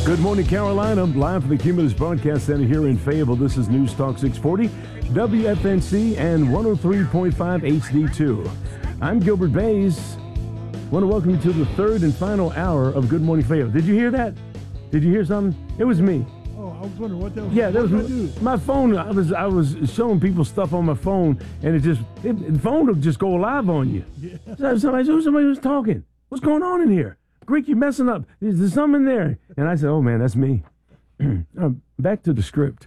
Good morning, Carolina. Live from the Cumulus Broadcast Center here in Fayetteville. This is News Talk 640, WFNC, and 103.5 HD2. I'm Gilbert Bays. I want to welcome you to the third and final hour of Good Morning Fayetteville. Did you hear that? Did you hear something? It was me. Oh, I was wondering what that was. Yeah, that was my phone. I was showing people stuff on my phone, and the phone will just go live on you. Yeah. Somebody was talking. What's going on in here? Greek, you're messing up. There's something in there. And I said, oh, man, that's me. Back to the script.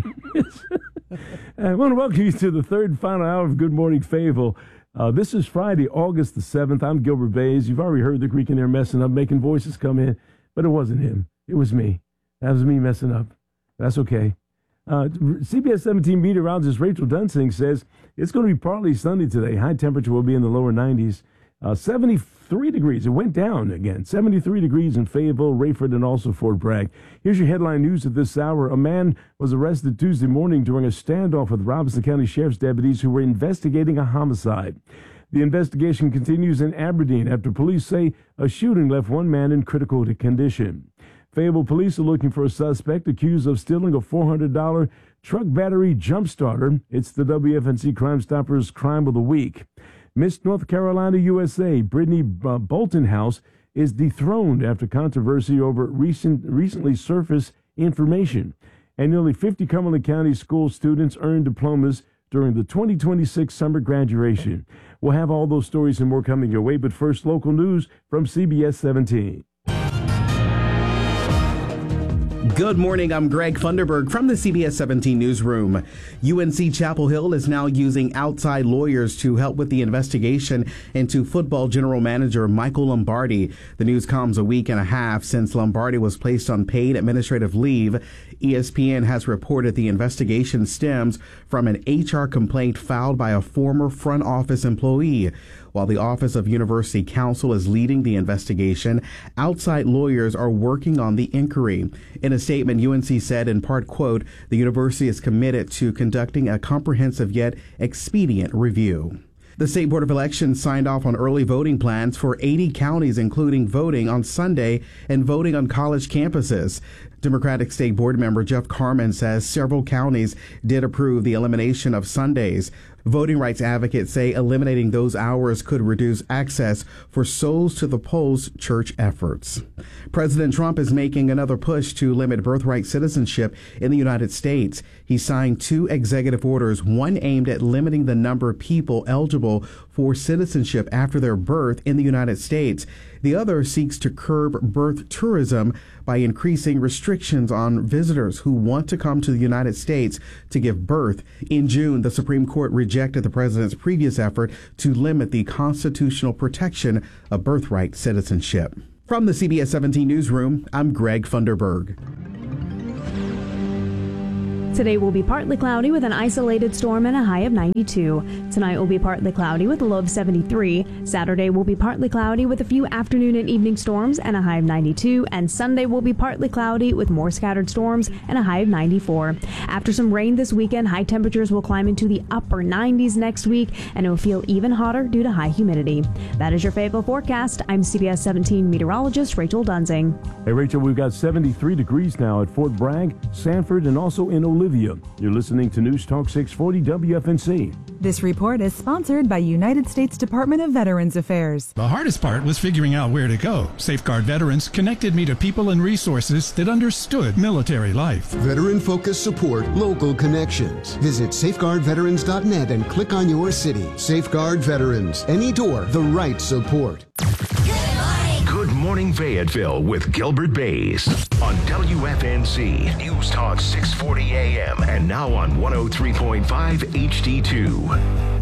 I want to welcome you to the third and final hour of Good Morning Fayetteville. This is Friday, August the 7th. I'm Gilbert Bays. You've already heard the Greek in there messing up, making voices come in. But it wasn't him. It was me. That was me messing up. That's okay. CBS 17 meteorologist Rachel Dunsing says it's going to be partly sunny today. High temperature will be in the lower 90s. 73 degrees. It went down again. 73 degrees in Fayetteville, Rayford, and also Fort Bragg. Here's your headline news at this hour. A man was arrested Tuesday morning during a standoff with Robeson County Sheriff's deputies who were investigating a homicide. The investigation continues in Aberdeen after police say a shooting left one man in critical condition. Fayetteville police are looking for a suspect accused of stealing a $400 truck battery jump starter. It's the WFNC Crime Stoppers Crime of the Week. Miss North Carolina USA, Brittany Bolton House, is dethroned after controversy over recently surfaced information. And nearly 50 Cumberland County school students earned diplomas during the 2026 summer graduation. We'll have all those stories and more coming your way, but first, local news from CBS 17. Good morning, I'm Greg Funderburg from the CBS 17 newsroom. UNC Chapel Hill is now using outside lawyers to help with the investigation into football general manager Michael Lombardi. The news comes a week and a half since Lombardi was placed on paid administrative leave. ESPN has reported the investigation stems from an HR complaint filed by a former front office employee. While the Office of University Counsel is leading the investigation, outside lawyers are working on the inquiry. In a statement, UNC said in part, quote, the university is committed to conducting a comprehensive yet expedient review. The State Board of Elections signed off on early voting plans for 80 counties, including voting on Sunday and voting on college campuses. Democratic State Board member Jeff Carmen says several counties did approve the elimination of Sundays. Voting rights advocates say eliminating those hours could reduce access for Souls to the Polls church efforts. President Trump is making another push to limit birthright citizenship in the United States. He signed two executive orders, one aimed at limiting the number of people eligible for citizenship after their birth in the United States. The other seeks to curb birth tourism by increasing restrictions on visitors who want to come to the United States to give birth. In June, the Supreme Court rejected the president's previous effort to limit the constitutional protection of birthright citizenship. From the CBS 17 newsroom, I'm Greg Funderburg. Today will be partly cloudy with an isolated storm and a high of 92. Tonight will be partly cloudy with a low of 73. Saturday will be partly cloudy with a few afternoon and evening storms and a high of 92. And Sunday will be partly cloudy with more scattered storms and a high of 94. After some rain this weekend, high temperatures will climb into the upper 90s next week, and it will feel even hotter due to high humidity. That is your Fayetteville forecast. I'm CBS 17 meteorologist Rachel Dunsing. Hey, Rachel, we've got 73 degrees now at Fort Bragg, Sanford, and also in Olivia. You're listening to News Talk 640 WFNC. This report is sponsored by United States Department of Veterans Affairs. The hardest part was figuring out where to go. Safeguard Veterans connected me to people and resources that understood military life. Veteran-focused support, local connections. Visit safeguardveterans.net and click on your city. Safeguard Veterans. Any door, the right support. Good morning, Fayetteville with Gilbert Bays on WFNC News Talk 640 AM and now on 103.5 HD2.